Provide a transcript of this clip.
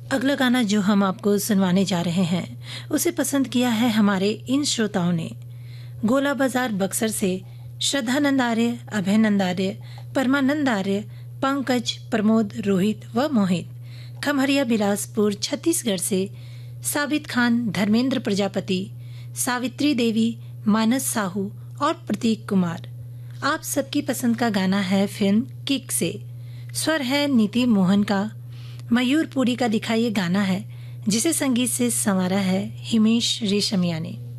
अगला गाना जो हम आपको सुनवाने जा रहे हैं उसे पसंद किया है हमारे इन श्रोताओं ने। गोला बाजार बक्सर से श्रद्धानंद आर्य, अभयनंद आर्य, परमानंद आर्य, पंकज, प्रमोद, रोहित व मोहित। खमहरिया बिलासपुर छत्तीसगढ़ से साबित खान, धर्मेंद्र प्रजापति, सावित्री देवी, मानस साहू और प्रतीक कुमार। आप सबकी पसंद का गाना है फिल्म किक से। स्वर है नीति मोहन का, मयूर पुरी का लिखा ये गाना है जिसे संगीत से संवारा है हिमेश रेशमिया ने।